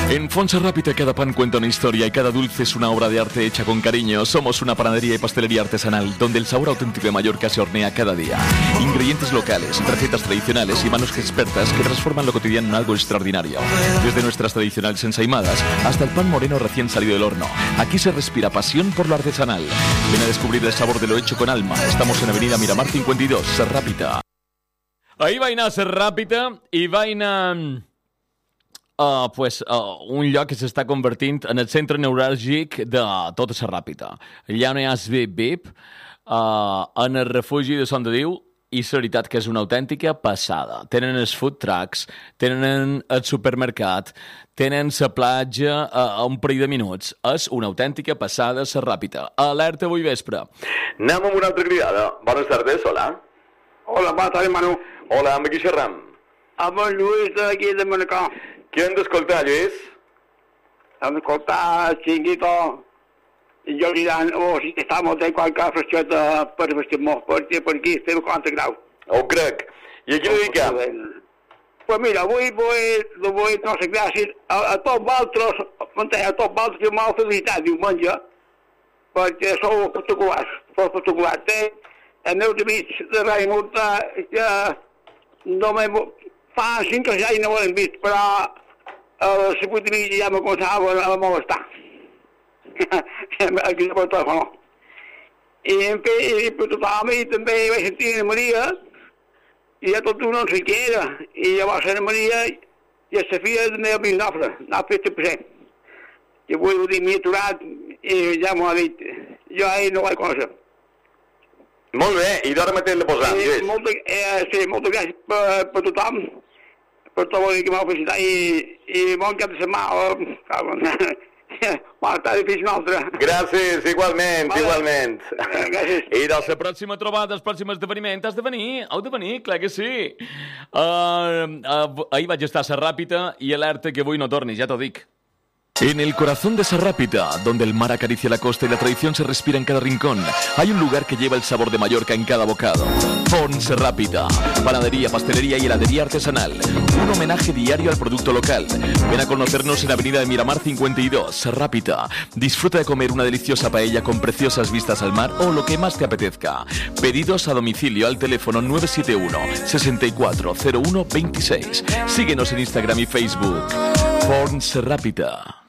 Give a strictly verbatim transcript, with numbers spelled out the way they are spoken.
En Font Serràpita cada pan cuenta una historia y cada dulce es una obra de arte hecha con cariño. Somos una panadería y pastelería artesanal donde el sabor auténtico de Mallorca se hornea cada día. Ingredientes locales, recetas tradicionales y manos expertas que transforman lo cotidiano en algo extraordinario. Desde nuestras tradicionales ensaimadas hasta el pan moreno recién salido del horno. Aquí se respira pasión por lo artesanal. Ven a descubrir el sabor de lo hecho con alma. Estamos en Avenida Miramar cincuenta y dos, Serràpita. Ahir vaig anar a Serràpita i vaig anar... Uh, pues, uh, un lloc que s'està convertint en el centre neuràlgic de tota Serràpita. Allà on hi ha el Vip Vip, uh, en el refugi de Son de Déu, i la veritat que és una autèntica passada. Tenen els food trucks, tenen el supermercat, tenen la platja a, a un parell de minuts. És una autèntica passada Serràpita. Alerta avui vespre. Anem amb una altra cridada. Bones tardes, hola. Hola, bona tarda, Manu. Hola, amb qui xerram? Amb el Lluís d'aquí de Manacor. Què hem d'escoltar, Lluís? Hem d'escoltar Chiringuito i jo diran, oh, si estamos de qualque fresqueta per vestir-nos, perquè per aquí estem a quaranta graus. Ho crec. I a qui dediquem? Pues mira, avui vull, vull donar gràcies a, a tots vosaltres, a tots vosaltres que m'heu felicitat diumenge, perquè sou espectaculars, sou espectaculars. Té el meu amics de Ràdio Multa, que no m'he... Fa cinc o sis no ho hem vist, però a les vuit i mitja ja me començava a molestar. Aquí de per telèfon. I en fi, i per tothom, i també vaig sentir a Maria, i a tot un no sé què era, i llavors a Maria i a la filla de meu Nofre, Nofre cent per cent. I avui ho dic, m'he aturat, i ja m'ho ha dit. Jo ahir no vaig conèixer. Molt bé, i d'ara mateix la posam, Lluís. Molta, eh, sí, moltes gràcies per, per tothom, per tot el que m'heu felicitat, i, i bon cap de setmana. Bona tarda, fins una altra. Gràcies, igualment, vale. Igualment. Eh, gràcies. I de la pròxima trobada, el pròxim esdeveniment, has de venir, heu de venir, clar que sí. Uh, uh, ahir vaig estar a Serràpita i alerta que avui no tornis, ja t'ho dic. En el corazón de Serràpita, donde el mar acaricia la costa y la tradición se respira en cada rincón, hay un lugar que lleva el sabor de Mallorca en cada bocado. Font Serràpita, panadería, pastelería y heladería artesanal. Un homenaje diario al producto local. Ven a conocernos en Avenida de Miramar cincuenta y dos, Serràpita. Disfruta de comer una deliciosa paella con preciosas vistas al mar o lo que más te apetezca. Pedidos a domicilio al teléfono nueve siete uno, sesenta y cuatro cero uno veintiséis. Síguenos en Instagram y Facebook. Font Serràpita.